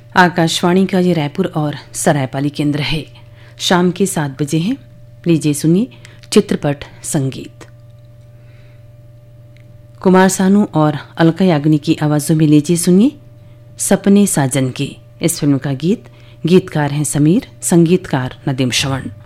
आकाशवाणी का ये रायपुर और सरायपाली केंद्र है। शाम के 7 बजे हैं। लीजिए सुनिए चित्रपट संगीत। कुमार सानू और अलका याग्निक की आवाजों में लीजिए सुनिए सपने साजन के। इस फिल्म का गीतकार हैं समीर, संगीतकार नदीम श्रवण।